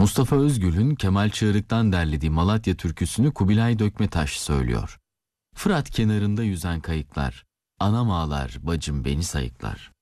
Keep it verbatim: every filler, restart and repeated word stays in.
Mustafa Özgül'ün Kemal Çığırık'tan derlediği Malatya türküsünü Kubilay Dökmetaş söylüyor. Fırat kenarında yüzen kayıklar, anam ağlar, bacım beni sayıklar.